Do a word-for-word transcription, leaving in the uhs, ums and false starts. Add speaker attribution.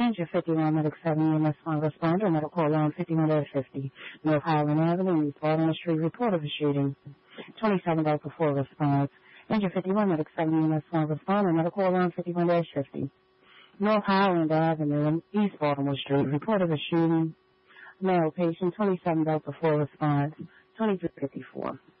Speaker 1: Injured fifty-one, medic seven E M S one responder, medical alarm fifty-one dash fifty, North Highland Avenue, East Baltimore Street, report of a shooting. twenty-seven Delta four response. Injured fifty-one, medic seven E M S one responder, medical alarm fifty-one dash fifty, North Highland Avenue, East Baltimore Street, report of a shooting. Male patient, twenty-seven Delta four response, twenty-three fifty-four.